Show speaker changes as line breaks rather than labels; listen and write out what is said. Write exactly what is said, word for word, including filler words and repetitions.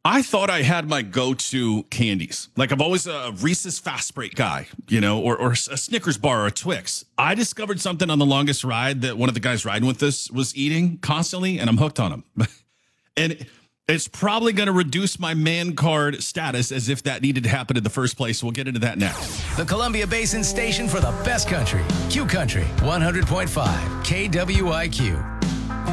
I thought I had my go-to candies. Like I've always a Reese's Fast Break guy, you know, or, or a Snickers bar or a Twix. I discovered something on the longest ride that one of the guys riding with us was eating constantly, and I'm hooked on them. And it's probably going to reduce my man card status as if that needed to happen in the first place. We'll get into that next.
The Columbia Basin station for the best country. Q Country, one hundred point five K W I Q.